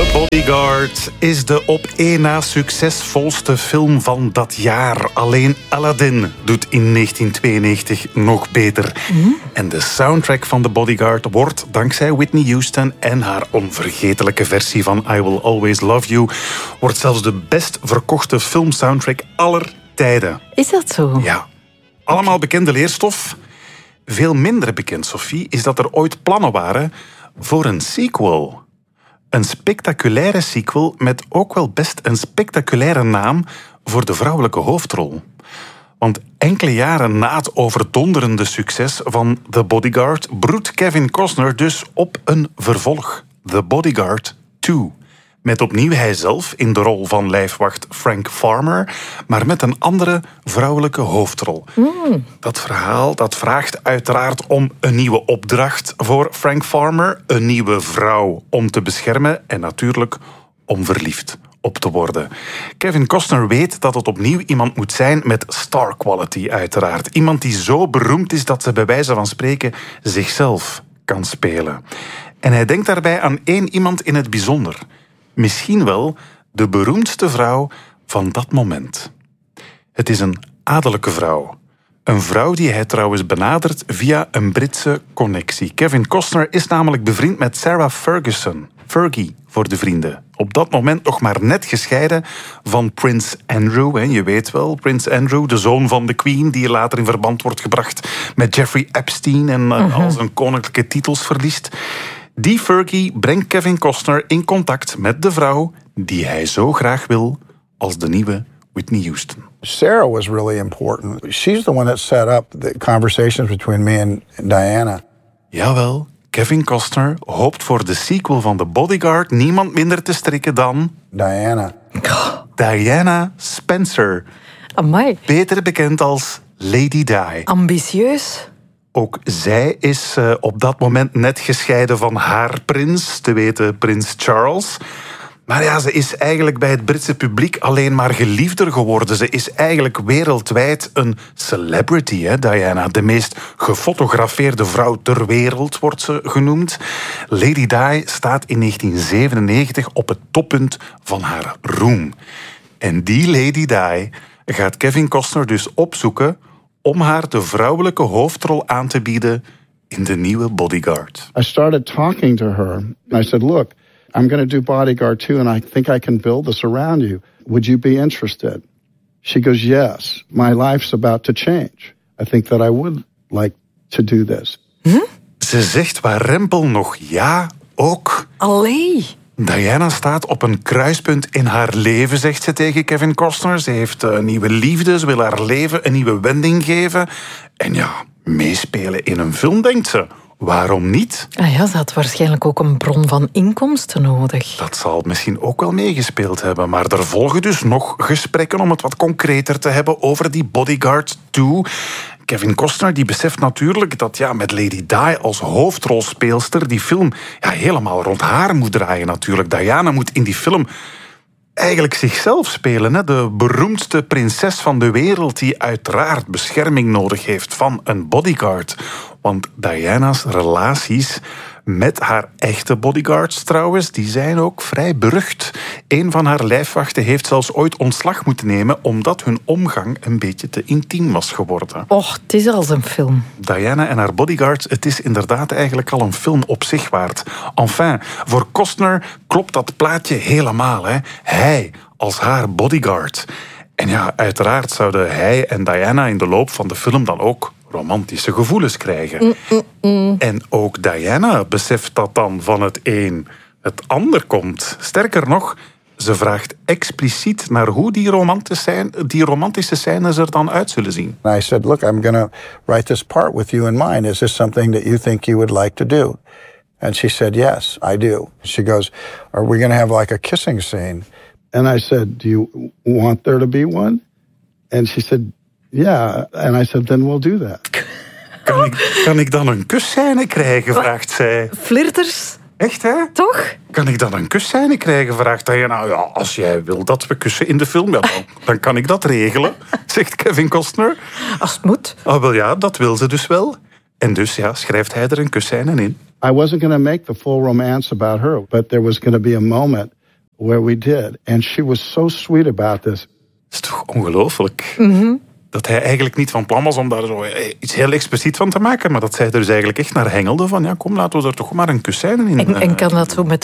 The Bodyguard is de op één na succesvolste film van dat jaar. Alleen Aladdin doet in 1992 nog beter. En de soundtrack van The Bodyguard wordt dankzij Whitney Houston en haar onvergetelijke versie van I Will Always Love You wordt zelfs de best verkochte filmsoundtrack aller tijden. Is dat zo? Ja. Allemaal bekende leerstof. Veel minder bekend, Sophie, is dat er ooit plannen waren voor een sequel. Een spectaculaire sequel met ook wel best een spectaculaire naam voor de vrouwelijke hoofdrol. Want enkele jaren na het overdonderende succes van The Bodyguard broedt Kevin Costner dus op een vervolg. The Bodyguard 2. Met opnieuw hijzelf in de rol van lijfwacht Frank Farmer, maar met een andere vrouwelijke hoofdrol. Dat verhaal dat vraagt uiteraard om een nieuwe opdracht voor Frank Farmer, een nieuwe vrouw om te beschermen en natuurlijk om verliefd op te worden. Kevin Costner weet dat het opnieuw iemand moet zijn met star quality uiteraard. Iemand die zo beroemd is dat ze bij wijze van spreken zichzelf kan spelen. En hij denkt daarbij aan één iemand in het bijzonder. Misschien wel de beroemdste vrouw van dat moment. Het is een adellijke vrouw. Een vrouw die hij trouwens benadert via een Britse connectie. Kevin Costner is namelijk bevriend met Sarah Ferguson. Fergie voor de vrienden. Op dat moment nog maar net gescheiden van Prins Andrew. Je weet wel, Prins Andrew, de zoon van de Queen, die later in verband wordt gebracht met Jeffrey Epstein en al zijn koninklijke titels verliest. Die Fergie brengt Kevin Costner in contact met de vrouw die hij zo graag wil als de nieuwe Whitney Houston. Sarah was really important. She's the one that set up the conversations between me and Diana. Jawel, Kevin Costner hoopt voor de sequel van The Bodyguard niemand minder te strikken dan Diana Spencer. Amai. Beter bekend als Lady Di. Ambitieus. Ook zij is op dat moment net gescheiden van haar prins, te weten Prins Charles. Maar ja, ze is eigenlijk bij het Britse publiek alleen maar geliefder geworden. Ze is eigenlijk wereldwijd een celebrity, hè, Diana. De meest gefotografeerde vrouw ter wereld wordt ze genoemd. Lady Di staat in 1997 op het toppunt van haar roem. En die Lady Di gaat Kevin Costner dus opzoeken om haar de vrouwelijke hoofdrol aan te bieden in de nieuwe Bodyguard. I started talking to her. I said, look, I'm going to do Bodyguard 2 and I think I can build this around you. Would you be interested? She goes, yes, my life's about to change. I think that I would like to do this. Ze zegt waar rempel nog ja, ook. Allee. Diana staat op een kruispunt in haar leven, zegt ze tegen Kevin Costner. Ze heeft een nieuwe liefde, ze wil haar leven een nieuwe wending geven. En ja, meespelen in een film, denkt ze. Waarom niet? Ah ja, ze had waarschijnlijk ook een bron van inkomsten nodig. Dat zal misschien ook wel meegespeeld hebben. Maar er volgen dus nog gesprekken om het wat concreter te hebben over die Bodyguard 2. Kevin Costner die beseft natuurlijk dat ja, met Lady Di als hoofdrolspeelster die film ja, helemaal rond haar moet draaien natuurlijk. Diana moet in die film eigenlijk zichzelf spelen. Hè? De beroemdste prinses van de wereld die uiteraard bescherming nodig heeft van een bodyguard. Want Diana's relaties met haar echte bodyguards trouwens, die zijn ook vrij berucht. Een van haar lijfwachten heeft zelfs ooit ontslag moeten nemen omdat hun omgang een beetje te intiem was geworden. Och, het is als een film. Diana en haar bodyguards, het is inderdaad eigenlijk al een film op zich waard. Enfin, voor Costner klopt dat plaatje helemaal. Hè? Hij als haar bodyguard. En ja, uiteraard zouden hij en Diana in de loop van de film dan ook romantische gevoelens krijgen. En ook Diana beseft dat dan van het een het ander komt. Sterker nog, ze vraagt expliciet naar hoe die romantische scènes er dan uit zullen zien. I said, look, I'm going to write this part with you in mind. Is this something that you think you would like to do? And she said, yes, I do. She goes, are we going to have like a kissing scene? And I said, do you want there to be one? And she said, yeah. And I said, then we'll do that. Kan ik dan een kusscène krijgen, vraagt zij. Flirters? Echt, hè? Toch? Kan ik dan een kusscène krijgen, vraagt hij. Nou ja, als jij wil dat we kussen in de film, ja, dan kan ik dat regelen, zegt Kevin Costner. Als het moet. Oh, wel ja, dat wil ze dus wel. En dus ja, schrijft hij er een kusscène in. I wasn't going to make the full romance about her, but there was going to be a moment where we did. And she was so sweet about this. Dat is toch ongelooflijk? Dat hij eigenlijk niet van plan was om daar zo iets heel expliciet van te maken, maar dat zij er dus eigenlijk echt naar hengelde van, ja, kom, laten we er toch maar een kusijn in. En kan dat zo met